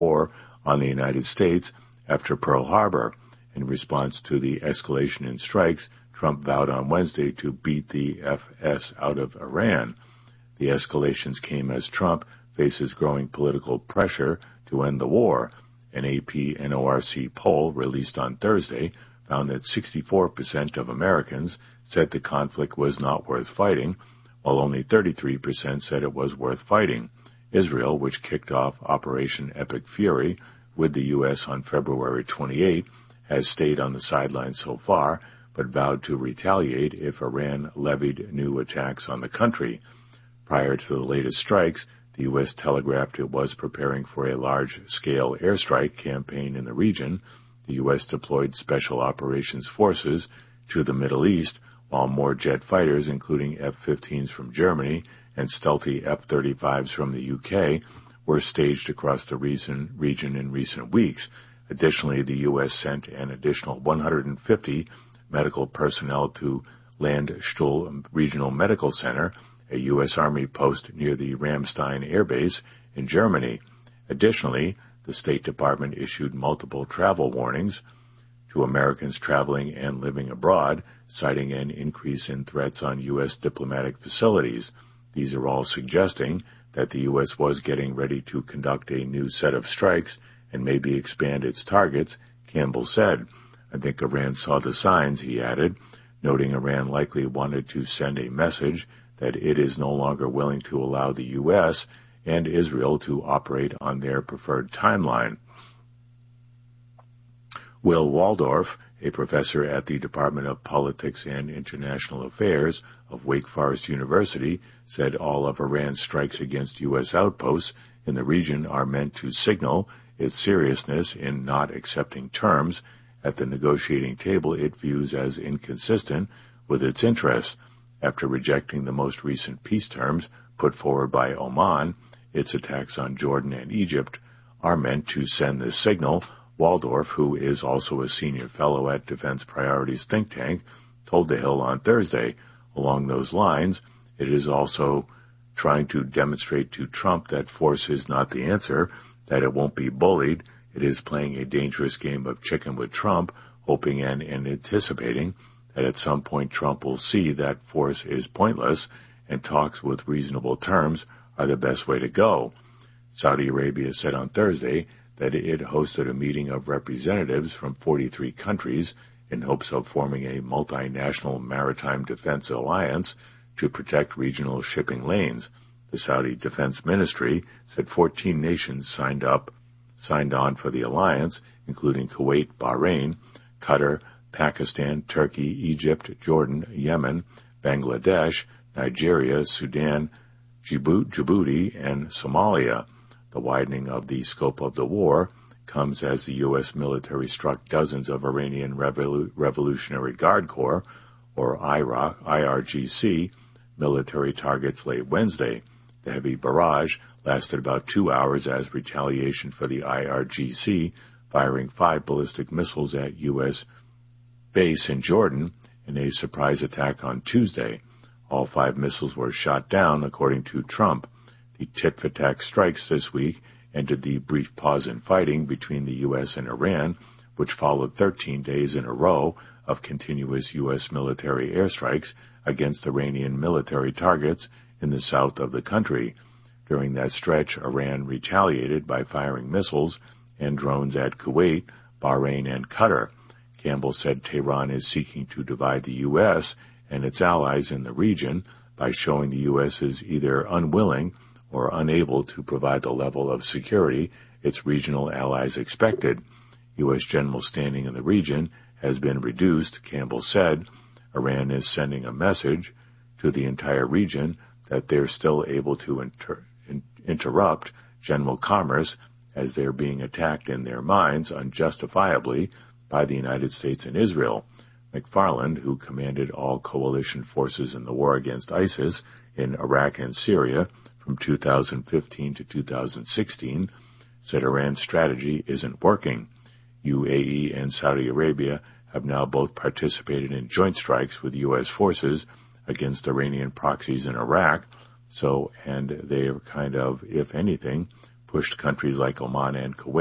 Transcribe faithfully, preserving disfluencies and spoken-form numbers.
war on the United States after Pearl Harbor. In response to the escalation in strikes, Trump vowed on Wednesday to beat the F S out of Iran. The escalations came as Trump faces growing political pressure to end the war. An A P N O R C poll released on Thursday found that sixty-four percent of Americans said the conflict was not worth fighting, while only thirty-three percent said it was worth fighting. Israel, which kicked off Operation Epic Fury with the U S on February twenty-eighth, has stayed on the sidelines so far, but vowed to retaliate if Iran levied new attacks on the country. Prior to the latest strikes, the U S telegraphed it was preparing for a large-scale airstrike campaign in the region. The U S deployed Special Operations Forces to the Middle East, while more jet fighters, including F fifteens from Germany and stealthy F thirty-fives from the U K, were staged across the region, region in recent weeks. Additionally, the U S sent an additional one hundred fifty medical personnel to Landstuhl Regional Medical Center, a U S Army post near the Ramstein Air Base in Germany. Additionally, the State Department issued multiple travel warnings to Americans traveling and living abroad, citing an increase in threats on U S diplomatic facilities. These are all suggesting that the U S was getting ready to conduct a new set of strikes and maybe expand its targets, Campbell said. I think Iran saw the signs, he added, noting Iran likely wanted to send a message that it is no longer willing to allow the U S and Israel to operate on their preferred timeline. Will Waldorf, a professor at the Department of Politics and International Affairs of Wake Forest University, said all of Iran's strikes against U S outposts in the region are meant to signal its seriousness in not accepting terms at the negotiating table it views as inconsistent with its interests. After rejecting the most recent peace terms put forward by Oman, its attacks on Jordan and Egypt are meant to send this signal. Waldorf, who is also a senior fellow at Defense Priorities think tank, told The Hill on Thursday. Along those lines, it is also trying to demonstrate to Trump that force is not the answer, that it won't be bullied. It is playing a dangerous game of chicken with Trump, hoping and, and anticipating that at some point Trump will see that force is pointless and talks with reasonable terms are the best way to go. Saudi Arabia said on Thursday that it hosted a meeting of representatives from forty-three countries in hopes of forming a multinational maritime defense alliance to protect regional shipping lanes. The Saudi Defense Ministry said fourteen nations signed up, signed on for the alliance, including Kuwait, Bahrain, Qatar, Pakistan, Turkey, Egypt, Jordan, Yemen, Bangladesh, Nigeria, Sudan, Djibouti, and Somalia. The widening of the scope of the war comes as the U S military struck dozens of Iranian Revolu- Revolutionary Guard Corps, or I R G C, military targets late Wednesday. The heavy barrage lasted about two hours as retaliation for the I R G C firing five ballistic missiles at U S base in Jordan in a surprise attack on Tuesday. All five missiles were shot down, according to Trump. The tit-for-tat strikes this week ended the brief pause in fighting between the U S and Iran, which followed thirteen days in a row of continuous U S military airstrikes against Iranian military targets in the south of the country. During that stretch, Iran retaliated by firing missiles and drones at Kuwait, Bahrain, and Qatar. Campbell said Tehran is seeking to divide the U S and its allies in the region by showing the U S is either unwilling or unable to provide the level of security its regional allies expected. U S general standing in the region has been reduced, Campbell said. Iran is sending a message to the entire region that they're still able to inter- in- interrupt general commerce as they're being attacked in their minds unjustifiably by the United States and Israel. McFarland, who commanded all coalition forces in the war against ISIS in Iraq and Syria from two thousand fifteen to two thousand sixteen, said Iran's strategy isn't working. U A E and Saudi Arabia have now both participated in joint strikes with U S forces against Iranian proxies in Iraq, so, and they are kind of, if anything, pushed countries like Oman and Kuwait